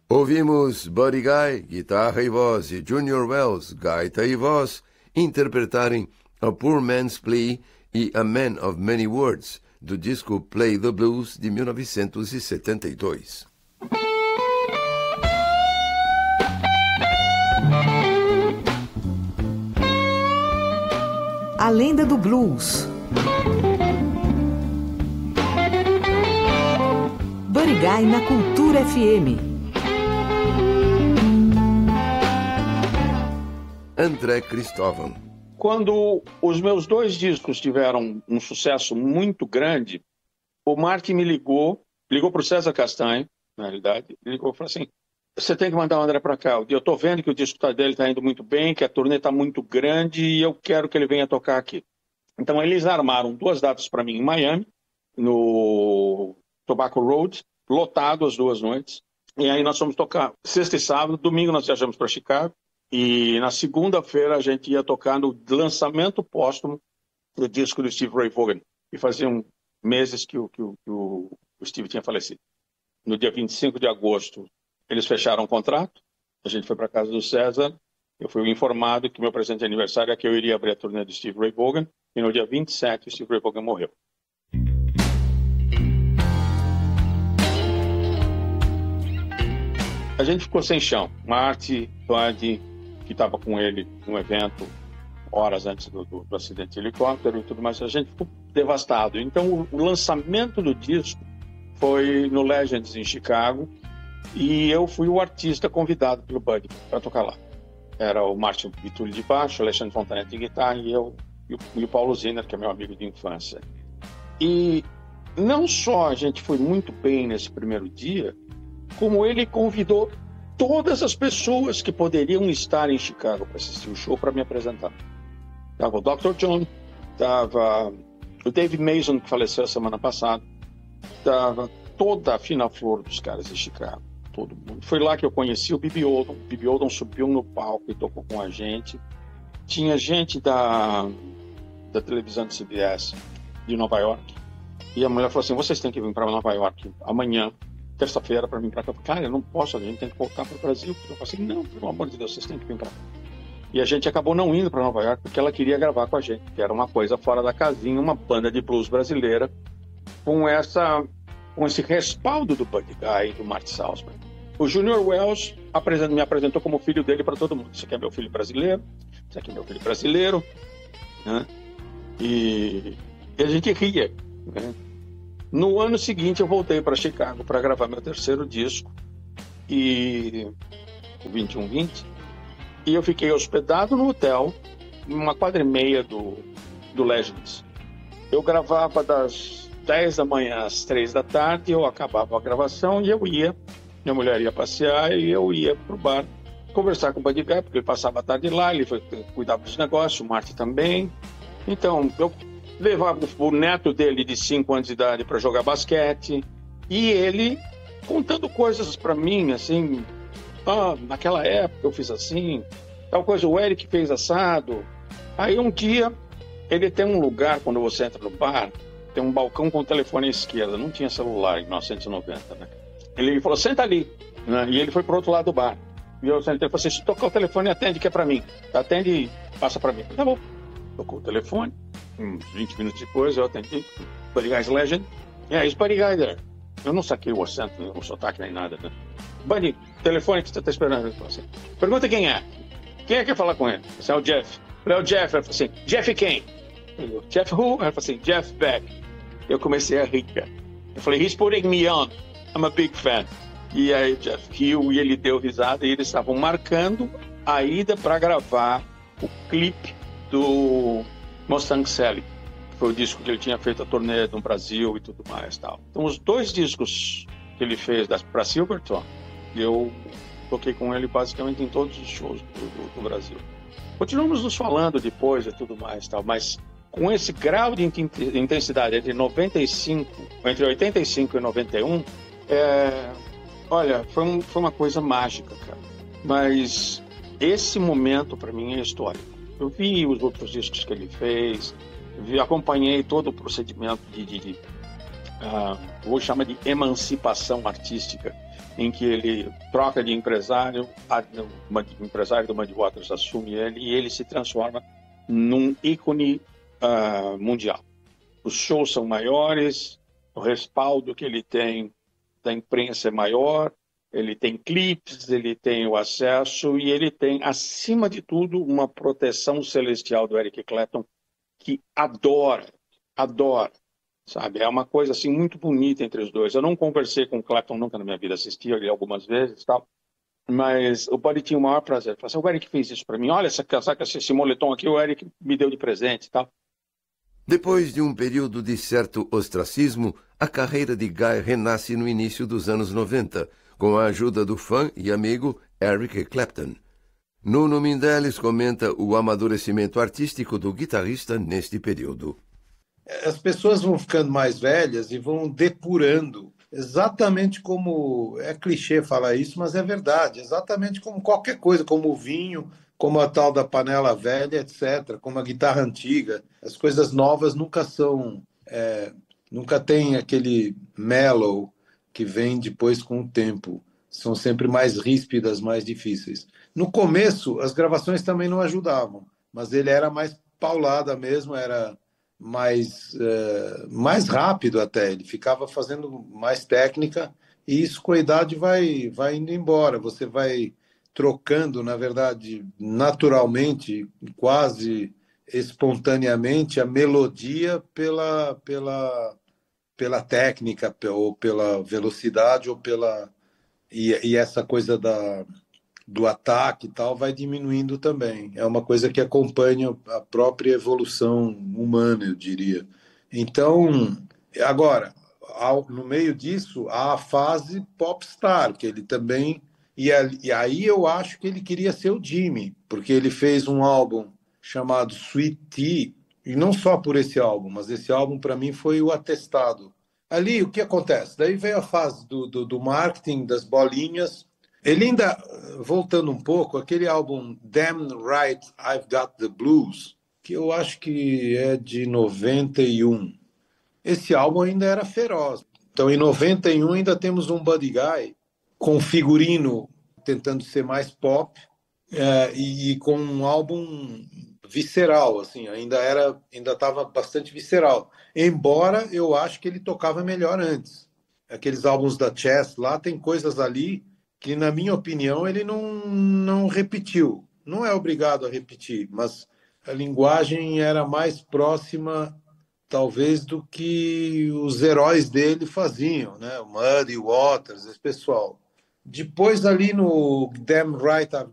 Ouvimos Buddy Guy, guitarra e voz, e Junior Wells, gaita e voz, interpretarem A Poor Man's Plea e A Man of Many Words, do disco Play the Blues de 1972. A Lenda do Blues. Buddy Guy na Cultura FM. André Cristóvão. Quando os meus 2 discos tiveram um sucesso muito grande, o Martin me ligou para o César Castanho, na realidade, ligou e falou assim, você tem que mandar o André para cá, eu estou vendo que o disco dele está indo muito bem, que a turnê está muito grande e eu quero que ele venha tocar aqui. Então eles armaram 2 datas para mim em Miami, no Tobacco Road, lotado as 2 noites, e aí nós fomos tocar sexta e sábado, domingo nós viajamos para Chicago, e na segunda-feira a gente ia tocar no lançamento póstumo do disco do Steve Ray Vaughan. E faziam meses que o Steve tinha falecido. No dia 25 de agosto, eles fecharam o contrato. A gente foi para a casa do César. Eu fui informado que meu presente de aniversário é que eu iria abrir a turnê do Steve Ray Vaughan. E no dia 27, o Steve Ray Vaughan morreu. A gente ficou sem chão. Marty, Buddy, que estava com ele num evento horas antes do acidente de helicóptero e tudo mais, a gente ficou devastado. Então, o lançamento do disco foi no Legends, em Chicago, e eu fui o artista convidado pelo Buddy para tocar lá. Era o Márcio Vitulli de baixo, o Alexandre Fontanetti de guitarra e eu e o Paulo Zinner, que é meu amigo de infância. E não só a gente foi muito bem nesse primeiro dia, como ele convidou todas as pessoas que poderiam estar em Chicago para assistir o show para me apresentar. Estava o Dr. John, estava o Dave Mason, que faleceu a semana passada, estava toda a fina flor dos caras de Chicago, todo mundo. Foi lá que eu conheci o Bibi Oldham. O Bibi Oldham subiu no palco e tocou com a gente. Tinha gente da televisão de CBS de Nova York, e a mulher falou assim, vocês têm que vir para Nova York amanhã, terça-feira, para vir para cá. Cara, eu não posso, a gente tem que voltar para o Brasil. Eu falei assim, não, pelo amor de Deus, vocês têm que vir para cá. E a gente acabou não indo para Nova York porque ela queria gravar com a gente, que era uma coisa fora da casinha, uma banda de blues brasileira com esse respaldo do Buddy Guy e do Marty Salzman. O Junior Wells me apresentou como filho dele para todo mundo. Esse aqui é meu filho brasileiro, esse aqui é meu filho brasileiro, né? E a gente ria, né? No ano seguinte eu voltei para Chicago para gravar meu 3º disco, o 2120, e eu fiquei hospedado no hotel, uma quadra e meia do Legends. Eu gravava das 10 da manhã às 3 da tarde, eu acabava a gravação e minha mulher ia passear e eu ia pro bar conversar com o Buddy Guy, porque ele passava a tarde lá, ele cuidava dos negócios, o Marty também. Então, eu levava o neto dele de 5 anos de idade para jogar basquete, e ele contando coisas para mim, assim, naquela época eu fiz assim, tal coisa, o Eric fez assado. Aí um dia, ele tem um lugar, quando você entra no bar, tem um balcão com o telefone à esquerda, não tinha celular em 1990, né? Ele falou, senta ali, né? E ele foi pro outro lado do bar. E eu sentei e falei assim, se tocar o telefone, atende, que é para mim. Atende e passa para mim. Tá bom. Tocou o telefone, uns 20 minutos depois eu atendi, Buddy Guy's Legend, it's Buddy Guy there. Eu não saquei o acento, o sotaque nem nada, né? Buddy, telefone que você está esperando. Assim, pergunta quem é. Quem é que quer falar com ele? Esse é o Jeff. É o Jeff. Ele falou assim, Jeff quem? Eu, Jeff who? Ele falou assim, Jeff Beck. Eu comecei a rir, cara. Eu falei, he's putting me on. I'm a big fan. E aí o Jeff riu e ele deu risada e eles estavam marcando a ida para gravar o clipe do Mustang Sally, que foi o disco que ele tinha feito a turnê no Brasil e tudo mais, tal. Então os 2 discos que ele fez para Silverton, eu toquei com ele basicamente em todos os shows do Brasil. Continuamos nos falando depois e tudo mais, tal, mas com esse grau de intensidade entre 85 e 91, olha, foi uma coisa mágica, cara. Mas esse momento para mim é histórico. Eu vi os outros discos que ele fez, acompanhei todo o procedimento de vou chamar de emancipação artística, em que ele troca de empresário, o empresário do Muddy Waters assume ele e ele se transforma num ícone mundial. Os shows são maiores, o respaldo que ele tem da imprensa é maior, ele tem clipes, ele tem o acesso e ele tem, acima de tudo, uma proteção celestial do Eric Clapton que adora, sabe? É uma coisa assim muito bonita entre os dois. Eu não conversei com o Clapton nunca na minha vida, assisti ele algumas vezes e tal, mas o Buddy tinha o maior prazer. Falei assim, o Eric fez isso para mim, olha esse moletom aqui, o Eric me deu de presente e tal. Depois de um período de certo ostracismo, a carreira de Guy renasce no início dos anos 90, com a ajuda do fã e amigo Eric Clapton. Nuno Mindeles comenta o amadurecimento artístico do guitarrista neste período. As pessoas vão ficando mais velhas e vão depurando, exatamente como, é clichê falar isso, mas é verdade, exatamente como qualquer coisa, como o vinho, como a tal da panela velha, etc., como a guitarra antiga. As coisas novas nunca são, nunca tem aquele mellow que vem depois com o tempo. São sempre mais ríspidas, mais difíceis. No começo, as gravações também não ajudavam, mas ele era mais paulada mesmo, era mais rápido até, ele ficava fazendo mais técnica, e isso com a idade vai indo embora, você vai trocando, na verdade, naturalmente, quase espontaneamente, a melodia pela técnica, ou pela velocidade, ou e essa coisa do ataque e tal vai diminuindo também. É uma coisa que acompanha a própria evolução humana, eu diria. Então, agora, no meio disso, há a fase popstar, que ele também... E aí eu acho que ele queria ser o Jimmy, porque ele fez um álbum chamado Sweet Tea, e não só por esse álbum, mas esse álbum para mim foi o atestado. Ali, o que acontece? Daí veio a fase do marketing, das bolinhas. Ele ainda, voltando um pouco, aquele álbum Damn Right I've Got the Blues, que eu acho que é de 91. Esse álbum ainda era feroz. Então, em 91, ainda temos um Buddy Guy com figurino tentando ser mais pop, e com um álbum visceral, assim, ainda estava bastante visceral. Embora eu acho que ele tocava melhor antes. Aqueles álbuns da Chess lá, tem coisas ali que, na minha opinião, ele não repetiu. Não é obrigado a repetir, mas a linguagem era mais próxima, talvez, do que os heróis dele faziam, né? O Muddy Waters, esse pessoal. Depois, ali no Damn Right I've